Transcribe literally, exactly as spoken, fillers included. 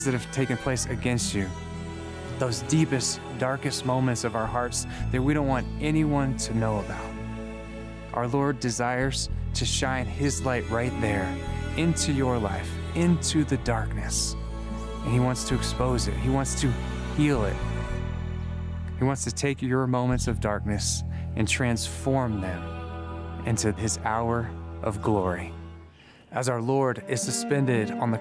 that have taken place against you, those deepest, darkest moments of our hearts that we don't want anyone to know about. Our Lord desires to shine His light right there into your life, into the darkness. And He wants to expose it. He wants to heal it. He wants to take your moments of darkness and transform them into His hour of glory. As our Lord is suspended on the